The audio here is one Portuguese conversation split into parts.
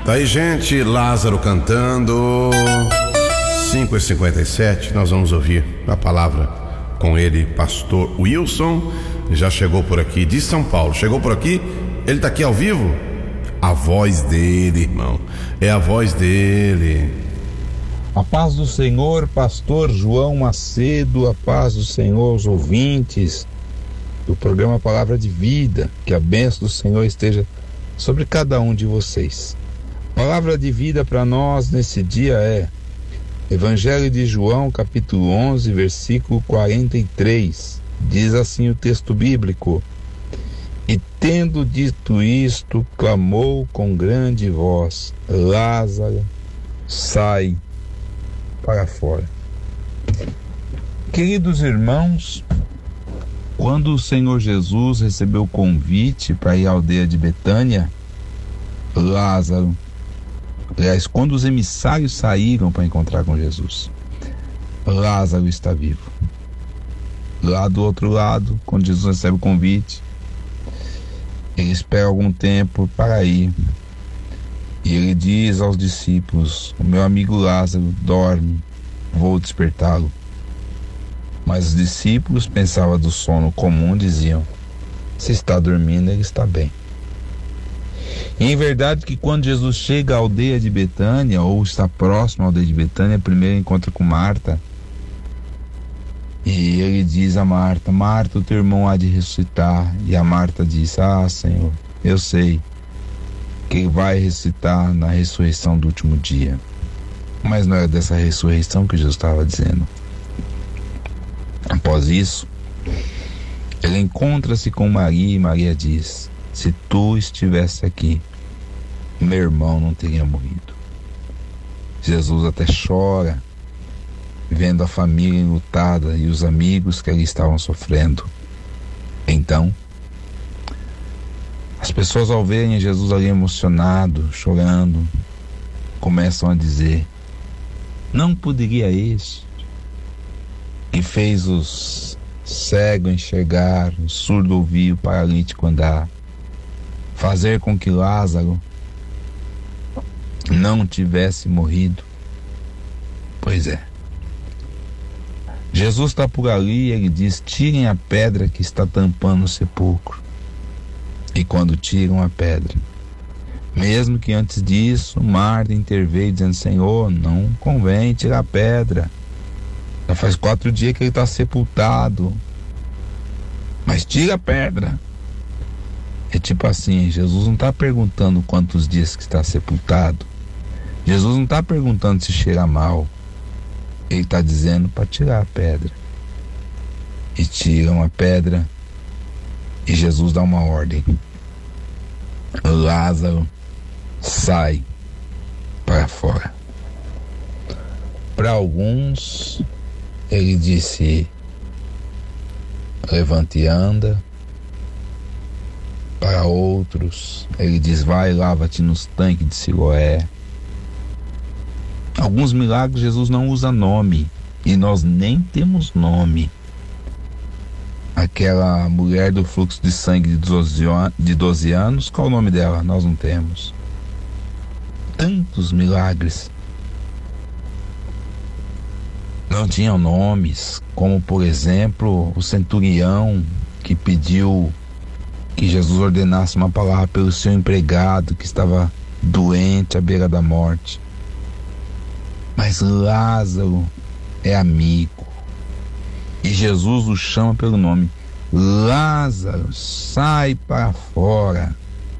Tá aí, gente, Lázaro cantando. 5h57, nós vamos ouvir a palavra com ele, pastor Wilson. Já chegou por aqui de São Paulo. Chegou por aqui, ele tá aqui ao vivo. A voz dele, irmão, é a voz dele. A paz do Senhor, pastor João Macedo, a paz do Senhor aos ouvintes do programa Palavra de Vida. Que a bênção do Senhor esteja sobre cada um de vocês. Palavra de vida para nós nesse dia é Evangelho de João, capítulo 11, versículo 43. Diz assim o texto bíblico: E tendo dito isto, clamou com grande voz: Lázaro, sai para fora. Queridos irmãos, quando o Senhor Jesus recebeu o convite para ir à aldeia de Betânia, quando os emissários saíram para encontrar com Jesus, Lázaro está vivo. Lá do outro lado, quando Jesus recebe o convite, ele espera algum tempo para ir, e ele diz aos discípulos: o meu amigo Lázaro dorme, vou despertá-lo. Mas os discípulos pensavam do sono comum, diziam: se está dormindo, ele está bem. E em verdade que quando Jesus chega à aldeia de Betânia, ou está próximo à aldeia de Betânia, primeiro encontra com Marta, e ele diz a Marta: Marta, o teu irmão há de ressuscitar. E a Marta diz: ah, Senhor, eu sei que ele vai ressuscitar na ressurreição do último dia. Mas não era dessa ressurreição que Jesus estava dizendo. Após isso, ele encontra-se com Maria, e Maria diz: se tu estivesse aqui, meu irmão não teria morrido. Jesus até chora, vendo a família enlutada e os amigos que ali estavam sofrendo. Então, as pessoas, ao verem Jesus ali emocionado, chorando, começam a dizer: não poderia este, que fez os cegos enxergar, o surdo ouvir, o paralítico andar, fazer com que Lázaro não tivesse morrido? Pois é. Jesus está por ali e ele diz: tirem a pedra que está tampando o sepulcro. E quando tiram a pedra, mesmo que antes disso Marta interveio dizendo: Senhor, não convém tirar a pedra, já faz 4 dias que ele está sepultado, mas tira a pedra. É tipo assim, Jesus não está perguntando quantos dias que está sepultado, Jesus não está perguntando se cheira mal, ele está dizendo para tirar a pedra. E tiram a pedra, e Jesus dá uma ordem: Lázaro, sai para fora. Para alguns, ele disse: levante e anda. Para outros, ele diz: vai, lava-te nos tanques de Siloé. Alguns milagres Jesus não usa nome, e nós nem temos nome. Aquela mulher do fluxo de sangue de 12 anos, qual o nome dela? Nós não temos. Tantos milagres não tinham nomes, como por exemplo o centurião que pediu que Jesus ordenasse uma palavra pelo seu empregado que estava doente à beira da morte. Mas Lázaro é amigo, e Jesus o chama pelo nome: Lázaro, sai para fora.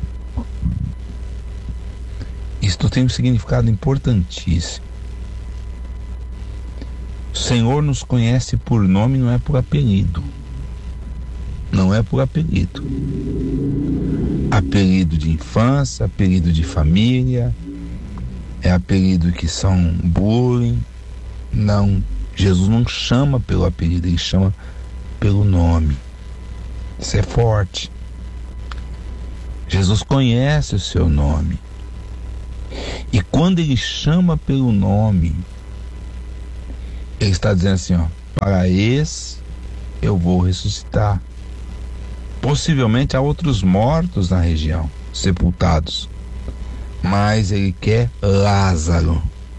Isto tem um significado importantíssimo. O Senhor nos conhece por nome, não é por apelido. Não é por apelido. Apelido de infância, apelido de família, é apelido que são bullying. Não, Jesus não chama pelo apelido, ele chama pelo nome. Isso é forte. Jesus conhece o seu nome. E quando ele chama pelo nome, ele está dizendo assim: ó, para esse eu vou ressuscitar. Possivelmente há outros mortos na região, sepultados. mas ele quer Lázaro.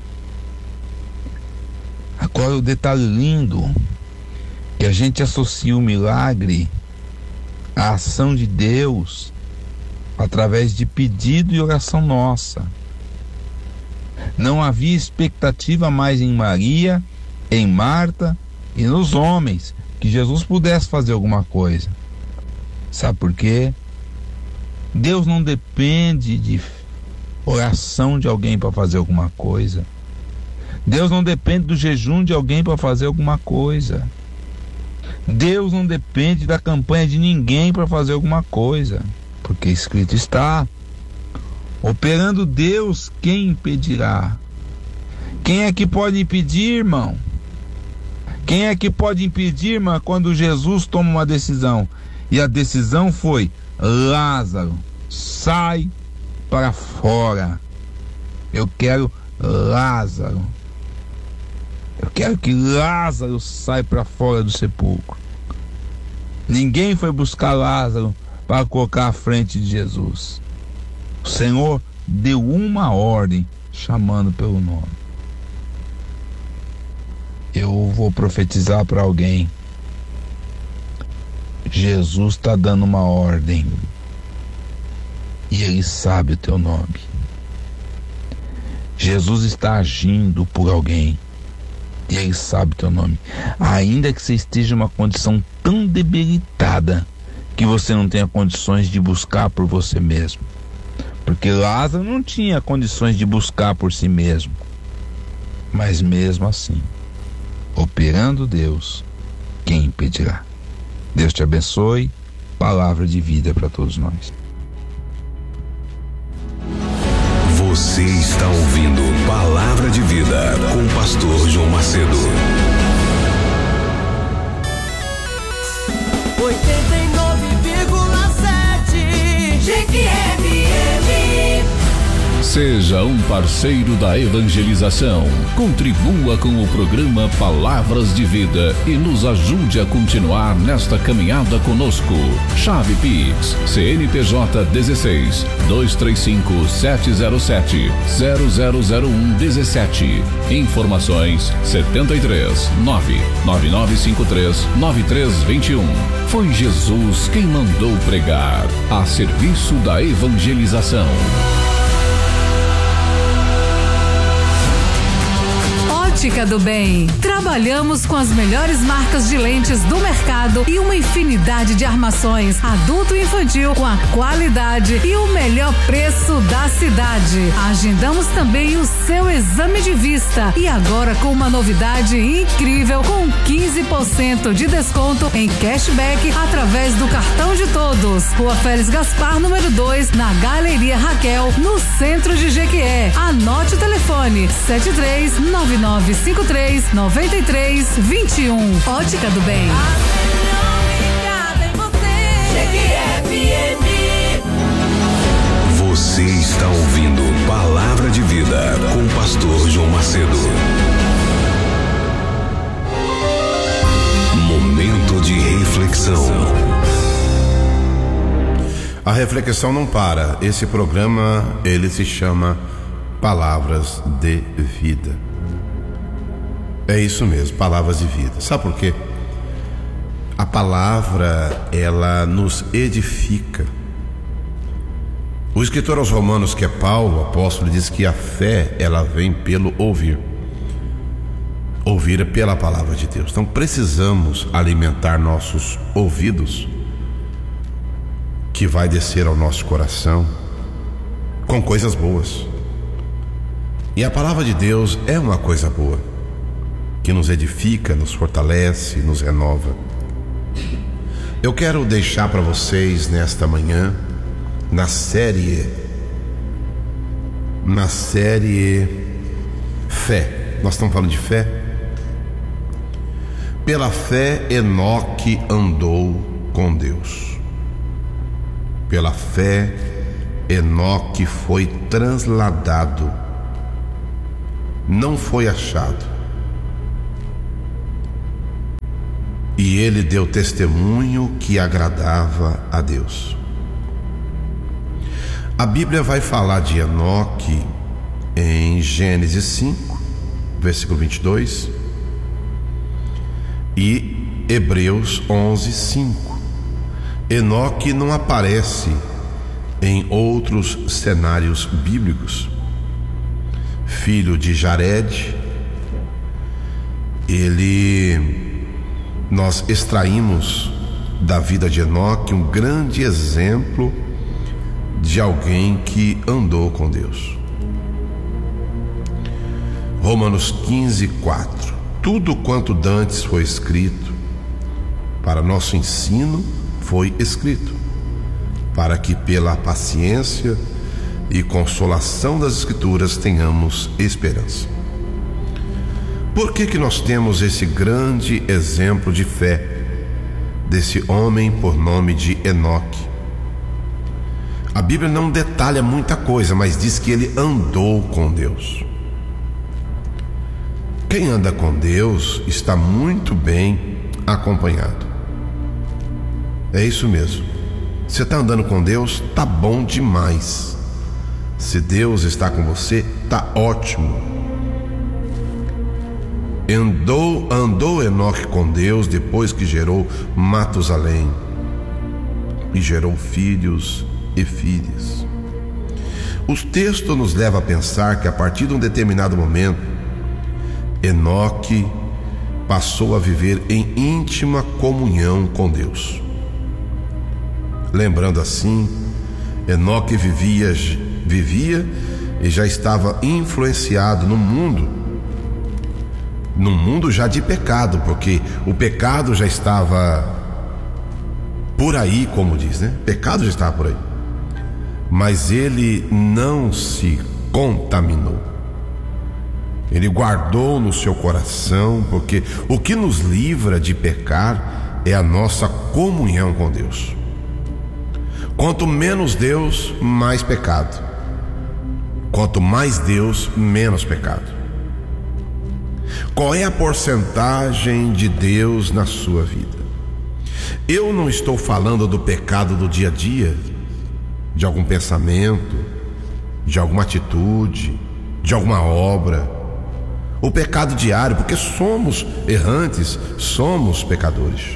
Agora o detalhe lindo, que a gente associa o milagre à ação de Deus através de pedido e oração nossa. Não havia expectativa mais em Maria, em Marta e nos homens que Jesus pudesse fazer alguma coisa. Sabe por quê? Deus não depende de oração de alguém para fazer alguma coisa. Deus não depende do jejum de alguém para fazer alguma coisa. Deus não depende da campanha de ninguém para fazer alguma coisa, porque escrito está: operando Deus, quem impedirá? Quem é que pode impedir, irmão? Quem é que pode impedir, irmão, quando Jesus toma uma decisão? E a decisão foi: Lázaro, sai para fora. Eu quero Lázaro. Eu quero que Lázaro saia para fora do sepulcro. Ninguém foi buscar Lázaro para colocar à frente de Jesus. O Senhor deu uma ordem, chamando pelo nome. Eu vou profetizar para alguém. Jesus está dando uma ordem e Ele sabe o teu nome. Jesus está agindo por alguém e Ele sabe o teu nome. Ainda que você esteja em uma condição tão debilitada que você não tenha condições de buscar por você mesmo, porque Lázaro não tinha condições de buscar por si mesmo, mas mesmo assim, operando Deus, quem impedirá? Deus te abençoe. Palavra de vida para todos nós. Você está ouvindo Palavra de Vida com o pastor João Macedo. 89,7 GQFM. Seja um parceiro da evangelização. Contribua com o programa Palavras de Vida e nos ajude a continuar nesta caminhada conosco. Chave Pix, CNPJ 16 235 707 0001 17. Informações 73 99953 9321. Foi Jesus quem mandou pregar, a serviço da evangelização. Ótica do Bem. Trabalhamos com as melhores marcas de lentes do mercado e uma infinidade de armações adulto e infantil com a qualidade e o melhor preço da cidade. Agendamos também o seu exame de vista e agora com uma novidade incrível, com 15% de desconto em cashback através do cartão de todos. Rua Félix Gaspar, número 2, na Galeria Raquel, no centro de Jequié. Anote o telefone: 7399539321. Ótica do Bem. Você está ouvindo Palavra de Vida com o pastor João Macedo. Momento de reflexão. A reflexão não para. Esse programa, ele se chama Palavras de Vida. É isso mesmo, palavras de vida. Sabe por quê? A palavra, ela nos edifica. O escritor aos Romanos, que é Paulo, o apóstolo, diz que a fé, ela vem pelo ouvir. Ouvir é pela palavra de Deus. Então precisamos alimentar nossos ouvidos, que vai descer ao nosso coração, com coisas boas. E a palavra de Deus é uma coisa boa, que nos edifica, nos fortalece, nos renova. Eu quero deixar para vocês nesta manhã, na série Fé. Nós estamos falando de fé. Pela fé, Enoque andou com Deus. Pela fé, Enoque foi transladado, não foi achado. E ele deu testemunho que agradava a Deus. A Bíblia vai falar de Enoque em Gênesis 5, versículo 22, e Hebreus 11, 5. Enoque não aparece em outros cenários bíblicos. Filho de Jared, nós extraímos da vida de Enoque um grande exemplo de alguém que andou com Deus. Romanos 15, 4. Tudo quanto dantes foi escrito para nosso ensino foi escrito, para que pela paciência e consolação das Escrituras tenhamos esperança. Por que nós temos esse grande exemplo de fé desse homem por nome de Enoque? A Bíblia não detalha muita coisa, mas diz que ele andou com Deus. Quem anda com Deus está muito bem acompanhado. É isso mesmo. Você está andando com Deus, tá bom demais. Se Deus está com você, tá ótimo. Andou Enoque com Deus depois que gerou Matusalém e gerou filhos e filhas. O texto nos leva a pensar que a partir de um determinado momento, Enoque passou a viver em íntima comunhão com Deus. Lembrando assim, Enoque vivia e já estava influenciado no mundo já de pecado, porque o pecado já estava por aí, como diz, né? O pecado já estava por aí. Mas ele não se contaminou. Ele guardou no seu coração, porque o que nos livra de pecar é a nossa comunhão com Deus. Quanto menos Deus, mais pecado. Quanto mais Deus, menos pecado. Qual é a porcentagem de Deus na sua vida? Eu não estou falando do pecado do dia a dia, de algum pensamento, de alguma atitude, de alguma obra. O pecado diário, porque somos errantes, somos pecadores.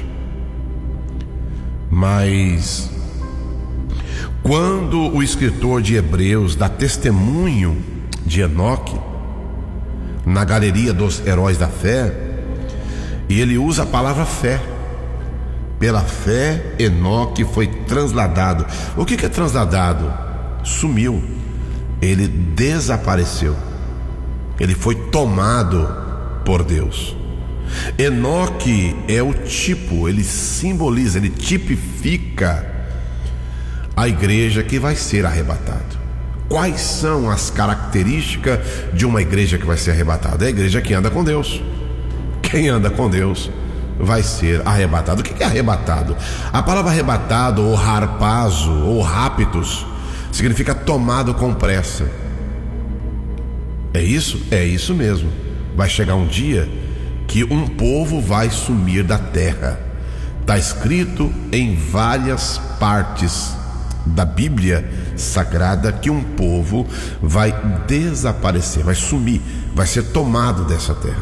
Mas quando o escritor de Hebreus dá testemunho de Enoque na galeria dos heróis da fé, e ele usa a palavra fé. Pela fé, Enoque foi transladado. O que é transladado? Sumiu. Ele desapareceu. Ele foi tomado por Deus. Enoque é o tipo, ele simboliza, ele tipifica a igreja que vai ser arrebatada. Quais são as características de uma igreja que vai ser arrebatada? É a igreja que anda com Deus. Quem anda com Deus vai ser arrebatado. O que é arrebatado? A palavra arrebatado, ou harpazo, ou raptus, significa tomado com pressa. É isso? É isso mesmo. Vai chegar um dia que um povo vai sumir da terra. Está escrito em várias partes da Bíblia Sagrada que um povo vai desaparecer, vai sumir, vai ser tomado dessa terra.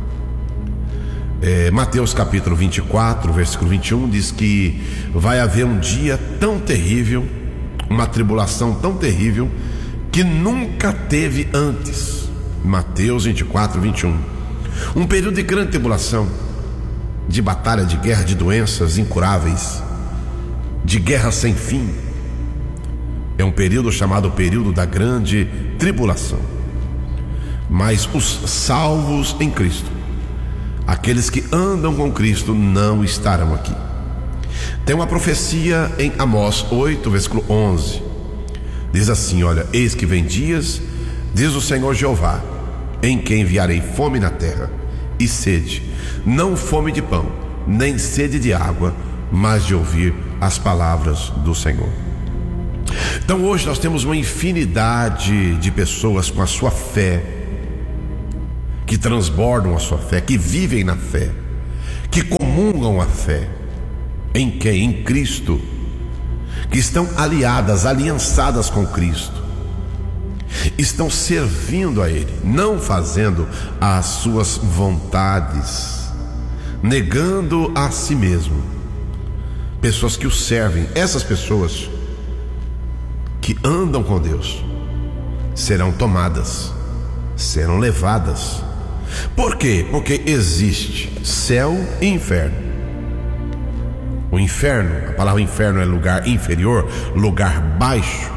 Mateus capítulo 24, versículo 21 diz que vai haver um dia tão terrível, uma tribulação tão terrível que nunca teve antes. Mateus 24, 21. Um período de grande tribulação, de batalha, de guerra, de doenças incuráveis, de guerra sem fim. É um período chamado período da grande tribulação. Mas os salvos em Cristo, aqueles que andam com Cristo, não estarão aqui. Tem uma profecia em Amós 8, versículo 11. Diz assim: olha, eis que vem dias, diz o Senhor Jeová, em que enviarei fome na terra e sede, não fome de pão, nem sede de água, mas de ouvir as palavras do Senhor. Então hoje nós temos uma infinidade de pessoas com a sua fé, que transbordam a sua fé, que vivem na fé, que comungam a fé. Em quem? Em Cristo, que estão aliançadas com Cristo, estão servindo a Ele, não fazendo as suas vontades, negando a si mesmo. Pessoas que o servem, essas pessoas que andam com Deus serão tomadas, serão levadas. Por quê? Porque existe céu e inferno. O inferno, a palavra inferno é lugar inferior, lugar baixo.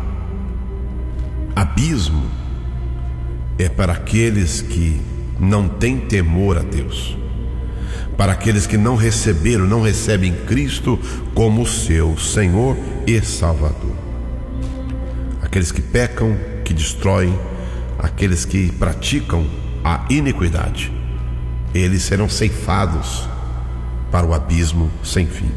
Abismo é para aqueles que não têm temor a Deus, para aqueles que não recebem Cristo como seu Senhor e Salvador. Aqueles que pecam, que destroem, aqueles que praticam a iniquidade, eles serão ceifados para o abismo sem fim.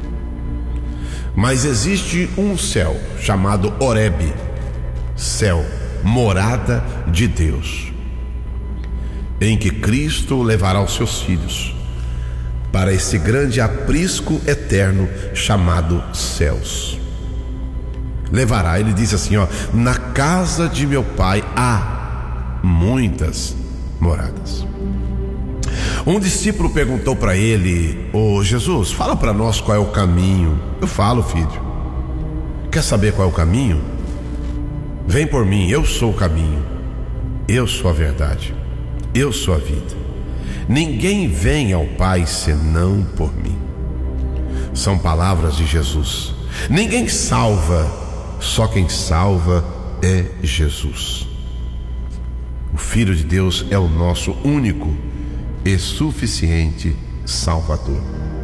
Mas existe um céu chamado Horebe, céu, morada de Deus, em que Cristo levará os seus filhos para esse grande aprisco eterno chamado céus. Levará, ele diz assim, na casa de meu pai há muitas moradas. Um discípulo perguntou para ele: Jesus, fala para nós qual é o caminho. Eu falo, filho. Quer saber qual é o caminho? Vem por mim, eu sou o caminho, eu sou a verdade, eu sou a vida. Ninguém vem ao Pai senão por mim. São palavras de Jesus. Ninguém salva, só quem salva é Jesus. O Filho de Deus é o nosso único e suficiente Salvador.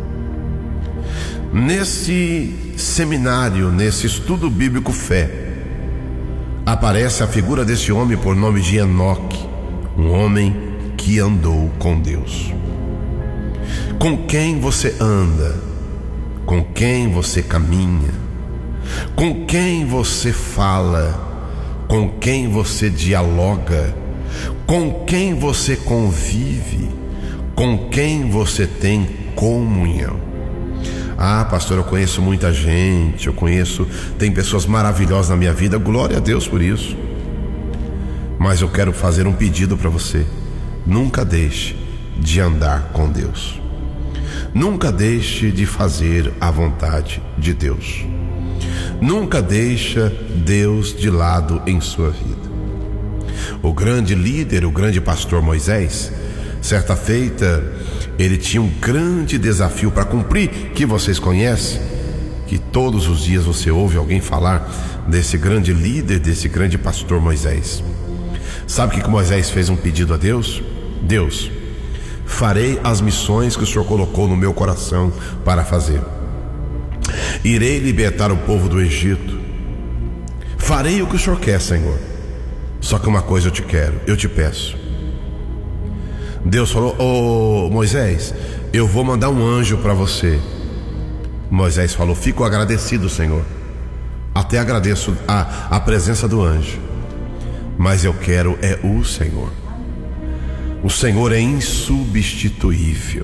Nesse seminário, nesse estudo bíblico Fé, aparece a figura desse homem por nome de Enoque, um homem que andou com Deus. Com quem você anda? Com quem você caminha? Com quem você fala? Com quem você dialoga? Com quem você convive? Com quem você tem comunhão? Pastor, eu conheço muita gente, tem pessoas maravilhosas na minha vida, glória a Deus por isso. Mas eu quero fazer um pedido para você: nunca deixe de andar com Deus, nunca deixe de fazer a vontade de Deus, nunca deixe Deus de lado em sua vida. O grande líder, o grande pastor Moisés, certa feita, ele tinha um grande desafio para cumprir, que vocês conhecem, que todos os dias você ouve alguém falar desse grande líder, desse grande pastor Moisés. Sabe o que Moisés fez um pedido a Deus? Deus, farei as missões que o Senhor colocou no meu coração para fazer. Irei libertar o povo do Egito. Farei o que o Senhor quer, Senhor. Só que uma coisa eu te peço. Deus falou: Moisés, eu vou mandar um anjo para você. Moisés falou: fico agradecido, Senhor. Até agradeço a presença do anjo, mas eu quero o Senhor. O Senhor é insubstituível.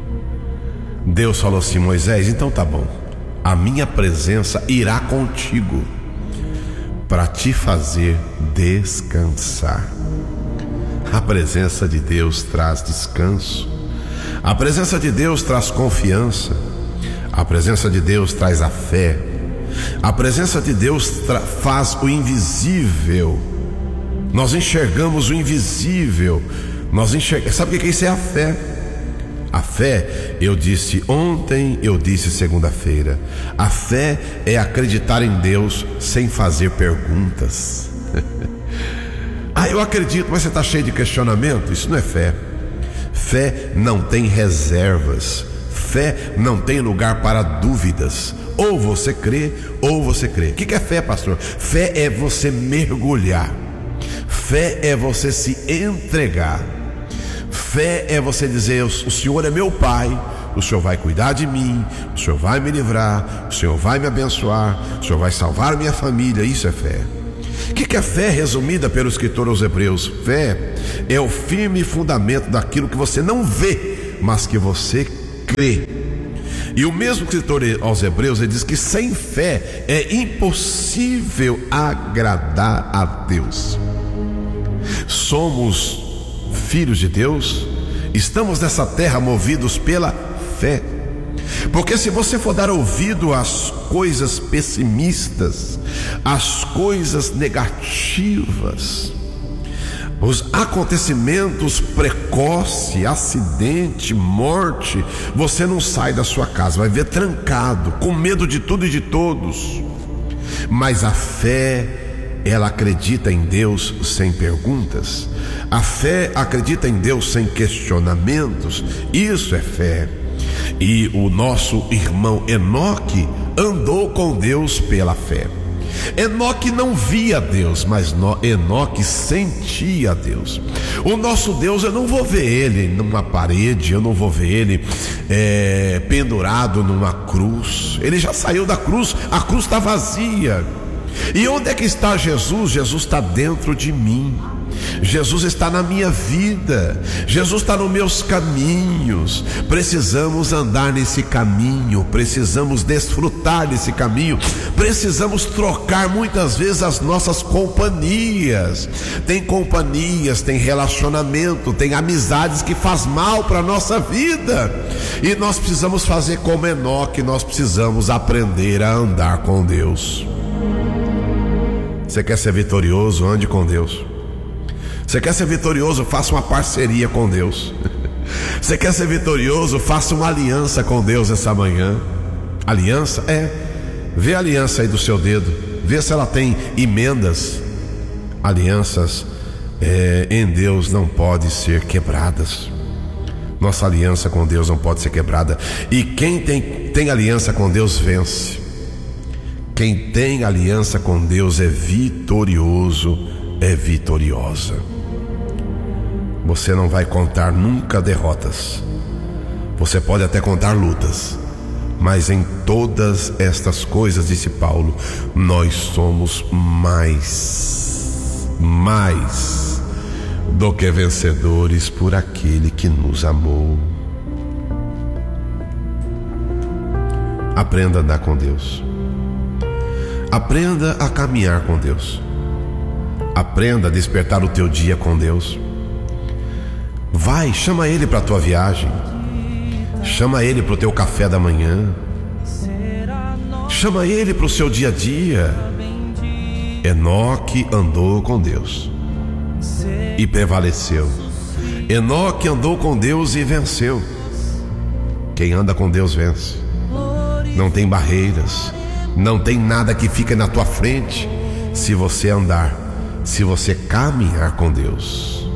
Deus falou assim: Moisés, então tá bom, a minha presença irá contigo para te fazer descansar. A presença de Deus traz descanso. A presença de Deus traz confiança. A presença de Deus traz a fé. A presença de Deus faz o invisível. Nós enxergamos o invisível. Sabe o que é isso? É a fé. A fé, eu disse ontem, eu disse segunda-feira, a fé é acreditar em Deus sem fazer perguntas. Eu acredito, mas você está cheio de questionamento. Isso não é fé. Fé não tem reservas. Fé não tem lugar para dúvidas. Ou você crê, ou você crê. O que é fé, pastor? Fé é você mergulhar. Fé é você se entregar. Fé é você dizer: o Senhor é meu Pai, o Senhor vai cuidar de mim, o Senhor vai me livrar, o Senhor vai me abençoar, o Senhor vai salvar minha família. Isso é fé. O que é fé, resumida pelo escritor aos Hebreus? Fé é o firme fundamento daquilo que você não vê, mas que você crê. E o mesmo escritor aos Hebreus, ele diz que sem fé é impossível agradar a Deus. Somos filhos de Deus, estamos nessa terra movidos pela fé. Porque se você for dar ouvido às coisas pessimistas, às coisas negativas, os acontecimentos precoce, acidente, morte, você não sai da sua casa, vai ver trancado, com medo de tudo e de todos. Mas a fé, ela acredita em Deus sem perguntas. A fé acredita em Deus sem questionamentos. Isso é fé. E o nosso irmão Enoque andou com Deus pela fé. Enoque não via Deus, mas Enoque sentia Deus. O nosso Deus, eu não vou ver ele numa parede, eu não vou ver ele pendurado numa cruz. Ele já saiu da cruz, a cruz está vazia. E onde é que está Jesus? Jesus está dentro de mim. Jesus está na minha vida, Jesus está nos meus caminhos. Precisamos andar nesse caminho, precisamos desfrutar desse caminho, precisamos trocar muitas vezes as nossas companhias. Tem companhias, tem relacionamento, tem amizades que faz mal para a nossa vida, e nós precisamos fazer como Enoque, nós precisamos aprender a andar com Deus. Você quer ser vitorioso? Ande com Deus. Você quer ser vitorioso? Faça uma parceria com Deus. Você quer ser vitorioso? Faça uma aliança com Deus essa manhã. Aliança? Vê a aliança aí do seu dedo, vê se ela tem emendas. Alianças em Deus não podem ser quebradas. Nossa aliança com Deus não pode ser quebrada. E quem tem aliança com Deus vence. Quem tem aliança com Deus é vitorioso, é vitoriosa. Você não vai contar nunca derrotas. Você pode até contar lutas, mas em todas estas coisas, disse Paulo, nós somos mais do que vencedores por aquele que nos amou. Aprenda a andar com Deus. Aprenda a caminhar com Deus. Aprenda a despertar o teu dia com Deus. Vai, chama Ele para a tua viagem. Chama Ele para o teu café da manhã. Chama Ele para o seu dia a dia. Enoque andou com Deus e prevaleceu. Enoque andou com Deus e venceu. Quem anda com Deus vence. Não tem barreiras, não tem nada que fica na tua frente, se você andar, se você caminhar com Deus.